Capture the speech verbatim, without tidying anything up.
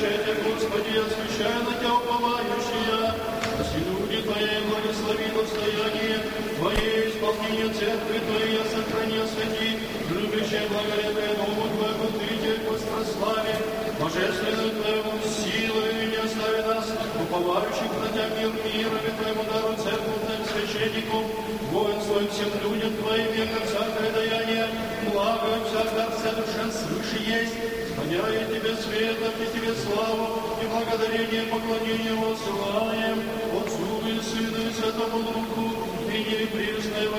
Тебя, Господи, освящая на Тебя уповающие, спаси люди Твоей, благослови достояние Твое, исполнение церкви Твоей, сохрани, освети, любящее благолепие Дому Твоему, Ты Теперь воспрослави, божественную Твоему силою не остави нас, уповающих на Тебя мир мирами Твоему дару церкву Твоим священникам, воинствуем всем людям Твоим, века всякое даяние, благо всегда вся душа свыше есть, склоняя Тебе светом и Тебе славу, и благодарение, поклонение воссылаем Отцу и Сыну и Святому Духу, и не пресное